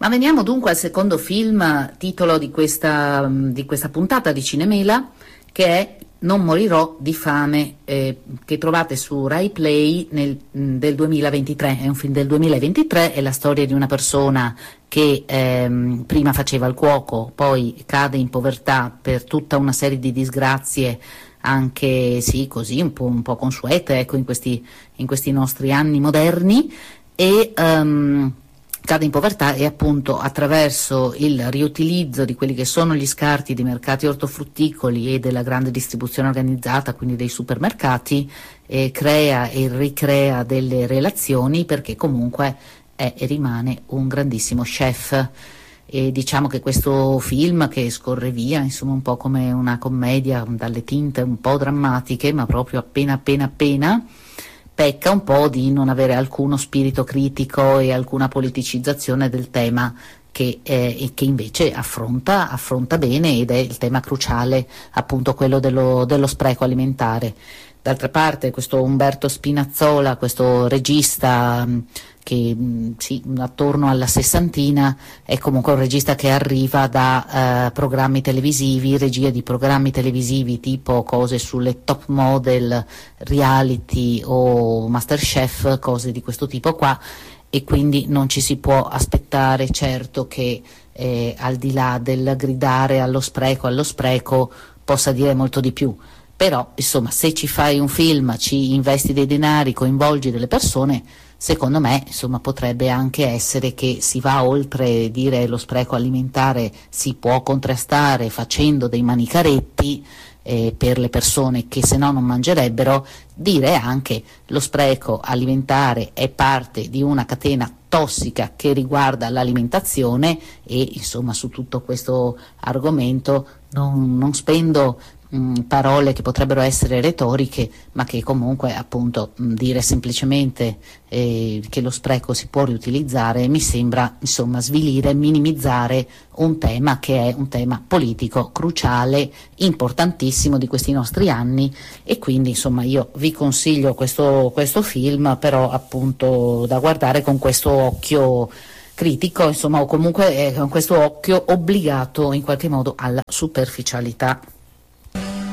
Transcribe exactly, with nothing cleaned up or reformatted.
Ma veniamo dunque al secondo film, titolo di questa, di questa puntata di Cinemela, che è Non morirò di fame, eh, che trovate su Rai Play nel, del duemilaventitré. È un film del duemilaventitré, è la storia di una persona che ehm, prima faceva il cuoco, poi cade in povertà per tutta una serie di disgrazie, anche sì, così un po', un po' consuete, ecco, in questi, in questi nostri anni moderni, e um, cade in povertà e appunto attraverso il riutilizzo di quelli che sono gli scarti dei mercati ortofrutticoli e della grande distribuzione organizzata, quindi dei supermercati, eh, crea e ricrea delle relazioni, perché comunque è e rimane un grandissimo chef. E diciamo che questo film, che scorre via insomma un po' come una commedia dalle tinte un po' drammatiche, ma proprio appena appena appena, pecca un po' di non avere alcuno spirito critico e alcuna politicizzazione del tema che, eh, che invece affronta, affronta bene, ed è il tema cruciale, appunto quello dello, dello spreco alimentare. D'altra parte questo Umberto Spinazzola, questo regista che sì, attorno alla sessantina, è comunque un regista che arriva da eh, programmi televisivi, regie di programmi televisivi tipo cose sulle top model, reality o Masterchef, cose di questo tipo qua, e quindi non ci si può aspettare certo che eh, al di là del gridare allo spreco, allo spreco, possa dire molto di più. Però insomma, se ci fai un film, ci investi dei denari, coinvolgi delle persone, secondo me insomma potrebbe anche essere che si va oltre dire lo spreco alimentare si può contrastare facendo dei manicaretti eh, per le persone che se no non mangerebbero, dire anche lo spreco alimentare è parte di una catena tossica che riguarda l'alimentazione, e insomma su tutto questo argomento non, non spendo parole che potrebbero essere retoriche, ma che comunque appunto dire semplicemente eh, che lo spreco si può riutilizzare mi sembra insomma svilire, minimizzare un tema che è un tema politico cruciale, importantissimo di questi nostri anni. E quindi insomma io vi consiglio questo, questo film, però appunto da guardare con questo occhio critico, insomma, o comunque eh, con questo occhio obbligato in qualche modo alla superficialità.